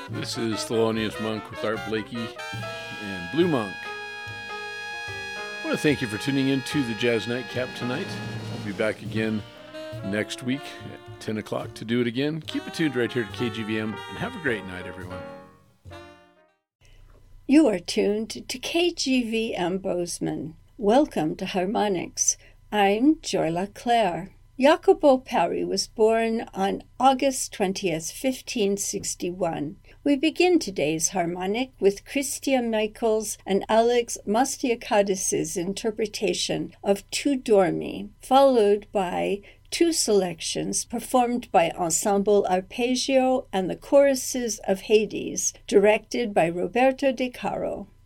This is Thelonious Monk with Art Blakey and Blue Monk. I want to thank you for tuning in to the Jazz Nightcap tonight. I'll be back again next week at 10 o'clock to do it again. Keep it tuned right here to KGVM, and have a great night, everyone. You are tuned to KGVM Bozeman. Welcome to Harmonics. I'm Joyla Clare. Jacopo Pari was born on August 20th, 1561. We begin today's harmonic with Christian Michaels and Alex Mastiakadis' interpretation of Tu Dormi, followed by two selections performed by Ensemble Arpeggio and the Choruses of Hades, directed by Roberto De Caro.